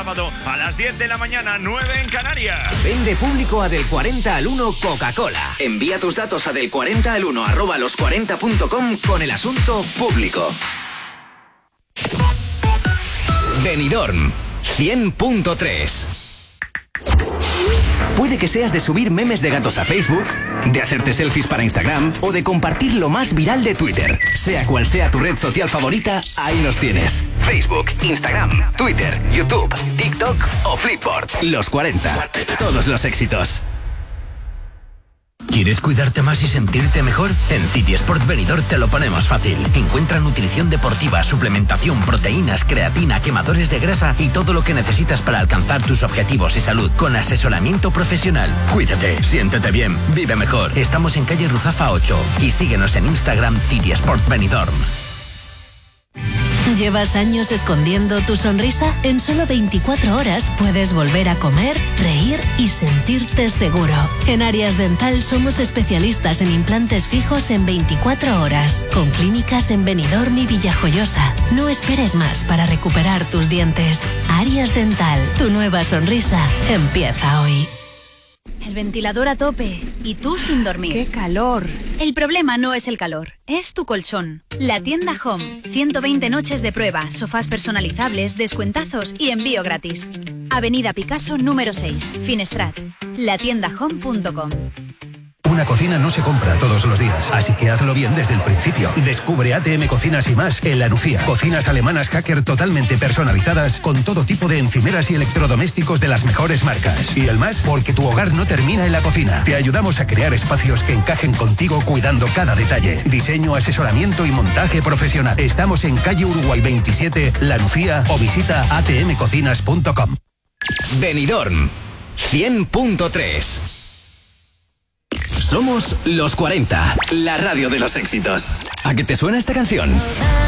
sábado a las 10 de la mañana, 9 en Canarias. Vende público a Del 40 al 1 Coca-Cola. Envía tus datos a Del 40 al 1 @los40.com con el asunto público. Benidorm 100.3. Puede que seas de subir memes de gatos a Facebook, de hacerte selfies para Instagram o de compartir lo más viral de Twitter. Sea cual sea tu red social favorita, ahí nos tienes. Facebook, Instagram, Twitter, YouTube, TikTok o Flipboard. Los 40. Todos los éxitos. ¿Quieres cuidarte más y sentirte mejor? En City Sport Benidorm te lo ponemos fácil. Encuentra nutrición deportiva, suplementación, proteínas, creatina, quemadores de grasa y todo lo que necesitas para alcanzar tus objetivos y salud con asesoramiento profesional. Cuídate, siéntete bien, vive mejor. Estamos en calle Ruzafa 8 y síguenos en Instagram City Sport Benidorm. ¿Llevas años escondiendo tu sonrisa? En solo 24 horas puedes volver a comer, reír y sentirte seguro. En Arias Dental somos especialistas en implantes fijos en 24 horas, con clínicas en Benidorm y Villajoyosa. No esperes más para recuperar tus dientes. Arias Dental, tu nueva sonrisa empieza hoy. El ventilador a tope y tú sin dormir. ¡Qué calor! El problema no es el calor, es tu colchón. La tienda Home. 120 noches de prueba, sofás personalizables, descuentazos y envío gratis. Avenida Picasso número 6, Finestrat. latiendahome.com. Una cocina no se compra todos los días, así que hazlo bien desde el principio. Descubre ATM Cocinas y más en La Nucía. Cocinas alemanas Hacker totalmente personalizadas con todo tipo de encimeras y electrodomésticos de las mejores marcas. Y el más, porque tu hogar no termina en la cocina. Te ayudamos a crear espacios que encajen contigo cuidando cada detalle. Diseño, asesoramiento y montaje profesional. Estamos en calle Uruguay 27, La Nucía o visita atmcocinas.com. Benidorm 100.3. Somos Los 40, la radio de los éxitos. ¿A qué te suena esta canción?